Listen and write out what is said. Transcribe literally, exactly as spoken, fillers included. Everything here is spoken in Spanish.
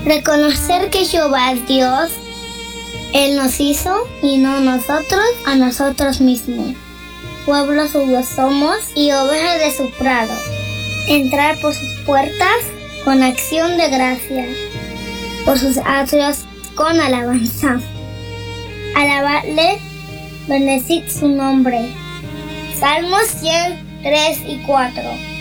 Reconocer que Jehová es Dios. Él nos hizo y no nosotros a nosotros mismos. Pueblo suyo somos y ovejas de su prado. Entrar por sus puertas con acción de gracias, por sus atrios con alabanza. Alabarle, bendecid su nombre. Salmos cien, tres y cuatro.